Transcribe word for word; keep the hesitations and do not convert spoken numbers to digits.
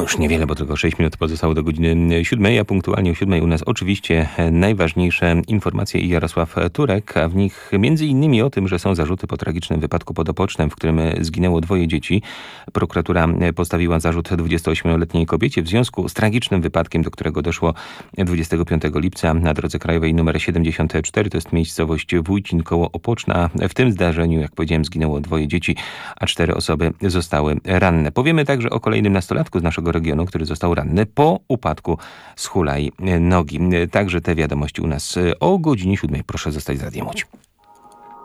już niewiele, bo tylko sześć minut pozostało do godziny siódmej, a punktualnie o siódmej u nas oczywiście najważniejsze informacje i Jarosław Turek, a w nich między innymi o tym, że są zarzuty po tragicznym wypadku pod Opocznem, w którym zginęło dwoje dzieci. Prokuratura postawiła zarzut dwudziestoośmioletniej kobiecie w związku z tragicznym wypadkiem, do którego doszło dwudziestego piątego lipca na drodze krajowej nr siedemdziesiąt cztery. To jest miejscowość Wójcin koło Opoczna. W tym zdarzeniu, jak powiedziałem, zginęło dwoje dzieci, a cztery osoby zostały ranne. Powiemy także o kolejnym nastolatku z naszego regionu, który został ranny po upadku z hulajnogi. Także te wiadomości u nas o godzinie siódmej. Proszę zostać z Radiem Łódź.